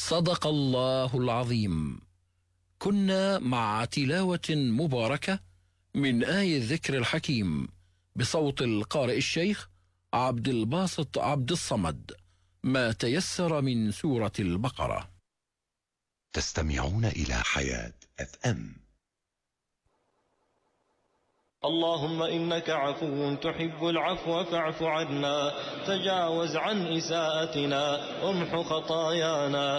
صدق الله العظيم. كنا مع تلاوة مباركة من آية الذكر الحكيم بصوت القارئ الشيخ عبد الباسط عبد الصمد، ما تيسر من سورة البقرة. تستمعون إلى حياة FM. اللهم إنك عفو تحب العفو فاعف عنا، تجاوز عن إساءتنا، امح خطايانا.